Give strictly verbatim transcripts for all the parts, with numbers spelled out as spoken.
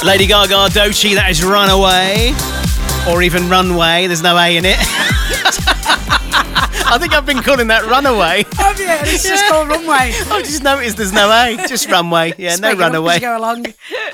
Lady Gaga, Doechii, that is Runaway. Or even Runway, there's no A in it. I think I've been calling that Runaway. Have you? It's just Yeah. called Runway. I've just noticed there's no A, just Runway. Yeah, Just no make it up as Runaway. you go along.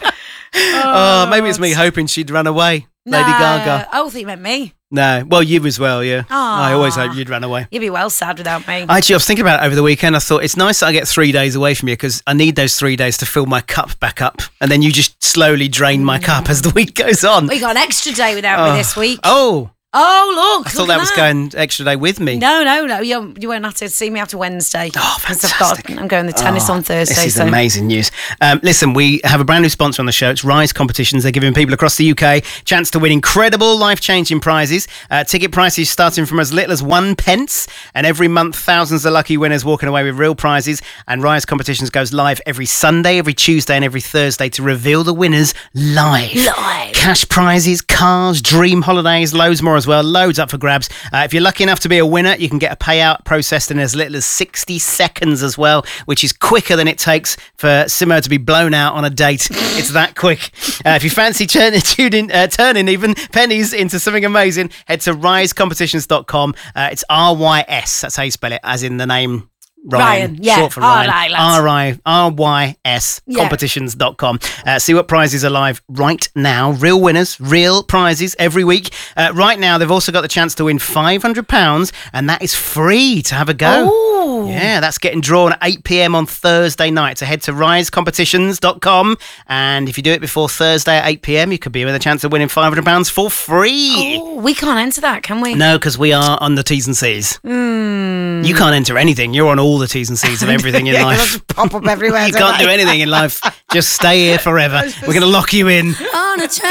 Oh, maybe it's me hoping she'd run away, Lady Nah, Gaga. I thought you meant me. No, well, you as well, yeah. Aw. I always hope you'd run away. You'd be well sad without me. Actually, I was thinking about it over the weekend. I thought it's nice that I get three days away from you because I need those three days to fill my cup back up. And then you just slowly drain my cup as the week goes on. We got an extra day without Oh. me this week. Oh, Oh, look. I thought look that at was going extra day with me. No, no, no. You, you won't have to see me after Wednesday. Oh, 'Cause I've fantastic. got, I'm going to tennis Oh, on Thursday. This is so. amazing news. Um, listen, we have a brand new sponsor on the show. It's Rise Competitions. They're giving people across the U K chance to win incredible life-changing prizes. Uh, ticket prices starting from as little as one pence. And every month, thousands of lucky winners walking away with real prizes. And Rise Competitions goes live every Sunday, every Tuesday and every Thursday to reveal the winners live. Live. Cash prizes, cars, dream holidays, loads more as well. Loads up for grabs. Uh, if you're lucky enough to be a winner, you can get a payout processed in as little as sixty seconds as well, which is quicker than it takes for Simo to be blown out on a date. It's that quick. Uh, if you fancy turning, tuning, uh, turning even pennies into something amazing, head to rise competitions dot com. Uh, it's R Y S. That's how you spell it, as in the name Ryan, Ryan, yeah. short for All Ryan. right, lads. R I R Y S Yeah. competitions dot com. Uh, see what prizes are live right now. Real winners, real prizes every week. Uh, right now, they've also got the chance to win five hundred pounds, and that is free to have a go. Ooh. Yeah, that's getting drawn at eight p.m. on Thursday night. So head to rise competitions dot com, and if you do it before Thursday at eight p.m, you could be with a chance of winning five hundred pounds for free. Oh, we can't enter that, can we? No, because we are on the T's and C's. Mm. You can't enter anything. You're on all the T's and C's of everything in Yeah, life. they'll just pop up everywhere. You don't can't they? do anything in life. Just stay here forever. We're going to lock you in. On a train.